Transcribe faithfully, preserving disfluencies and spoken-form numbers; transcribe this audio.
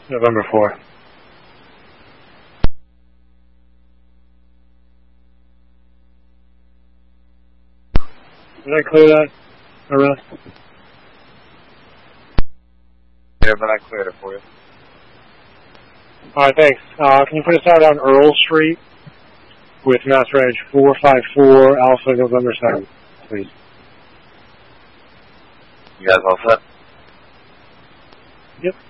November fourth. Did I clear that arrest? Yeah, but I cleared it for you. Alright, thanks. Uh, can you put us out on Earl Street with Master Edge four five four Alpha November second, please? You guys all set? Yep.